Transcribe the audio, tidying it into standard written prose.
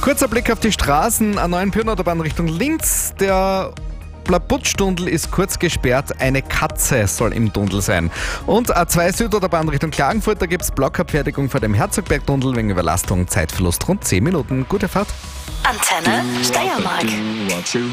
Kurzer Blick auf die Straßen, A9 Pirnautobahn Richtung links. Der Blabutsch-Tunnel ist kurz gesperrt, eine Katze soll im Tunnel sein. Und A2 Südautobahn Richtung Klagenfurt, da gibt es Blockabfertigung vor dem Herzogberg-Tunnel wegen Überlastung, Zeitverlust rund 10 Minuten. Gute Fahrt. Antenne Steiermark.